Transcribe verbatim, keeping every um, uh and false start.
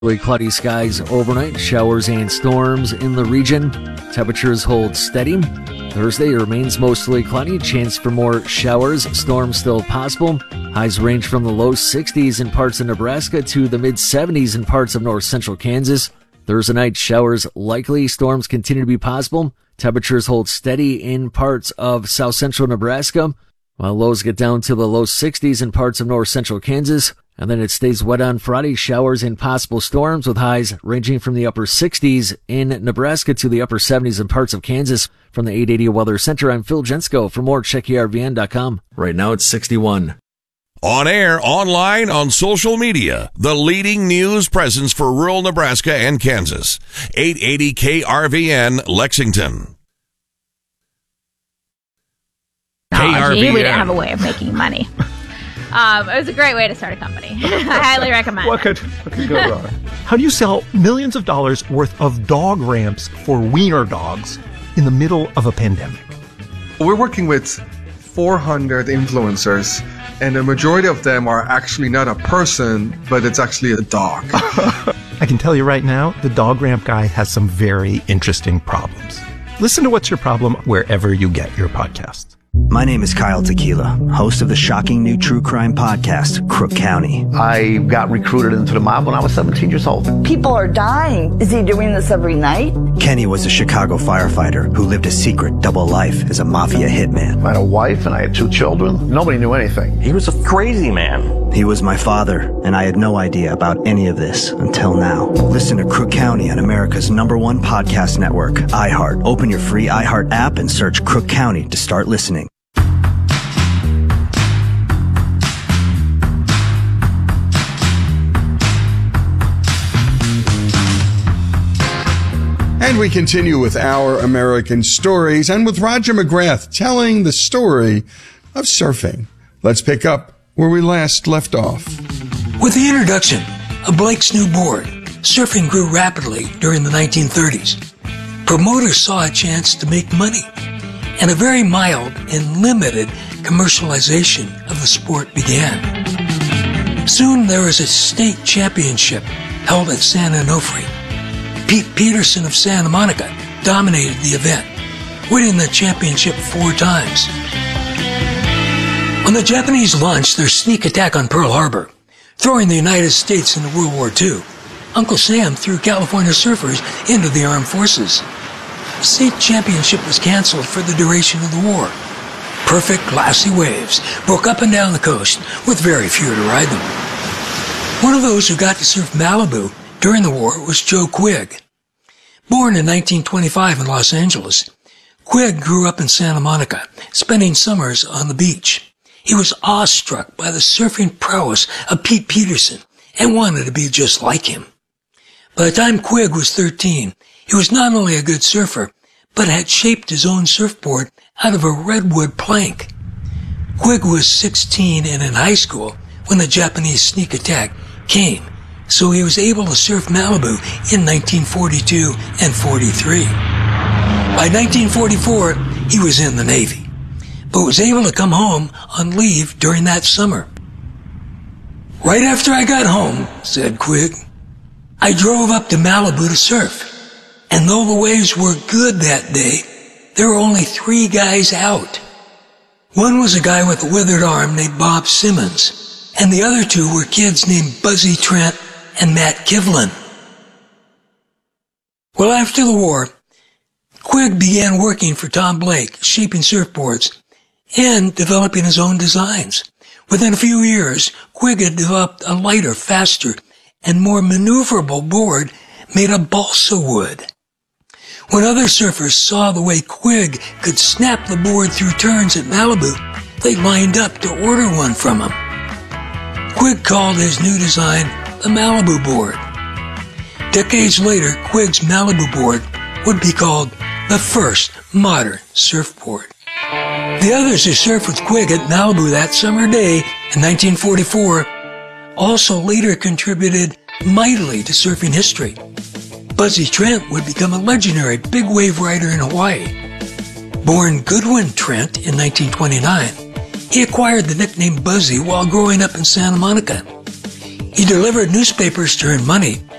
Cloudy skies overnight, showers and storms in the region. Temperatures hold steady. Thursday remains mostly cloudy, chance for more showers, storms still possible. Highs range from the low sixties in parts of Nebraska to the mid seventies in parts of north central Kansas. Thursday night, showers likely, storms continue to be possible. Temperatures hold steady in parts of south central Nebraska, while lows get down to the low sixties in parts of north central Kansas. And then it stays wet on Friday, showers and possible storms with highs ranging from the upper sixties in Nebraska to the upper seventies in parts of Kansas. From the eight eighty Weather Center, I'm Phil Jensko. For more, check E R V N dot com. Right now it's sixty-one. On air, online, on social media, the leading news presence for rural Nebraska and Kansas. eight eighty K R V N, Lexington. K R V N. We didn't have a way of making money. Um, it was a great way to start a company. I highly recommend what could, what could go wrong? How do you sell millions of dollars worth of dog ramps for wiener dogs in the middle of a pandemic? We're working with four hundred influencers, and the majority of them are actually not a person, but it's actually a dog. I can tell you right now, the dog ramp guy has some very interesting problems. Listen to What's Your Problem wherever you get your podcasts. My name is Kyle Tequila, host of the shocking new true crime podcast, Crook County. I got recruited into the mob when I was seventeen years old. People are dying. Is he doing this every night? Kenny was a Chicago firefighter who lived a secret double life as a mafia hitman. I had a wife and I had two children. Nobody knew anything. He was a crazy man. He was my father, and I had no idea about any of this until now. Listen to Crook County on America's number one podcast network, iHeart. Open your free iHeart app and search Crook County to start listening. And we continue with Our American Stories and with Roger McGrath telling the story of surfing. Let's pick up where we last left off. With the introduction of Blake's new board, surfing grew rapidly during the nineteen thirties. Promoters saw a chance to make money, and a very mild and limited commercialization of the sport began. Soon there was a state championship held at San Onofre. Pete Peterson of Santa Monica dominated the event, winning the championship four times. When the Japanese launched their sneak attack on Pearl Harbor, throwing the United States into World War Two, Uncle Sam threw California surfers into the armed forces. The state championship was canceled for the duration of the war. Perfect glassy waves broke up and down the coast with very few to ride them. One of those who got to surf Malibu during the war was Joe Quigg. Born in nineteen twenty-five in Los Angeles, Quigg grew up in Santa Monica, spending summers on the beach. He was awestruck by the surfing prowess of Pete Peterson and wanted to be just like him. By the time Quigg was thirteen, he was not only a good surfer, but had shaped his own surfboard out of a redwood plank. Quigg was sixteen and in high school when the Japanese sneak attack came, so he was able to surf Malibu in nineteen forty-two and forty-three. By nineteen forty-four, he was in the Navy, but was able to come home on leave during that summer. Right after I got home, said Quigg, I drove up to Malibu to surf, and though the waves were good that day, there were only three guys out. One was a guy with a withered arm named Bob Simmons, and the other two were kids named Buzzy Trent and Matt Kivlin. Well, after the war, Quigg began working for Tom Blake, shaping surfboards and developing his own designs. Within a few years, Quigg had developed a lighter, faster, and more maneuverable board made of balsa wood. When other surfers saw the way Quigg could snap the board through turns at Malibu, they lined up to order one from him. Quigg called his new design the Malibu board. Decades later, Quigg's Malibu board would be called the first modern surfboard. The others who surfed with Quigg at Malibu that summer day in nineteen forty-four also later contributed mightily to surfing history. Buzzy Trent would become a legendary big wave rider in Hawaii. Born Goodwin Trent in nineteen twenty-nine, he acquired the nickname Buzzy while growing up in Santa Monica. He delivered newspapers to earn money